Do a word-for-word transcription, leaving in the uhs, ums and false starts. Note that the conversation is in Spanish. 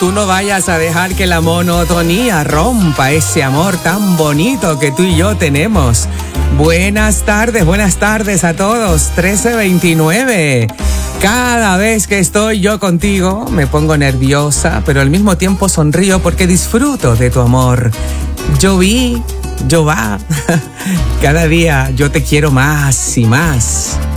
tú no vayas a dejar que la monotonía rompa ese amor tan bonito que tú y yo tenemos. Buenas tardes, buenas tardes a todos. trece veintinueve. Cada vez que estoy yo contigo me pongo nerviosa, pero al mismo tiempo sonrío porque disfruto de tu amor. Yo vi, yo va. Cada día yo te quiero más y más.